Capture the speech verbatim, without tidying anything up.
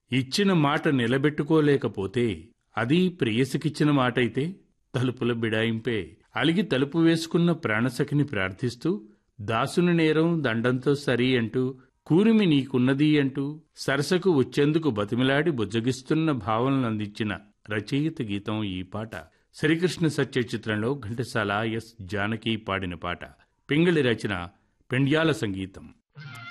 ఇచ్చిన మాట నిలబెట్టుకోలేకపోతే అది ప్రేయసికిచ్చిన మాటైతే తలుపుల బిడాయింపే. అలిగి తలుపు వేసుకున్న ప్రాణసఖిని ప్రార్థిస్తూ దాసుని నేరం దండంతో సరి అంటూ కూరిమి నీకున్నది అంటూ సరసకు వచ్చేందుకు బతిమిలాడి బుజ్జగిస్తున్న భావనలందించిన రచయిత గీతం ఈ పాట. శ్రీకృష్ణ సత్య చిత్రంలో ఘంటసాల ఎస్ జానకి పాడిన పాట. పింగళి రచన, పెండ్యాల సంగీతం.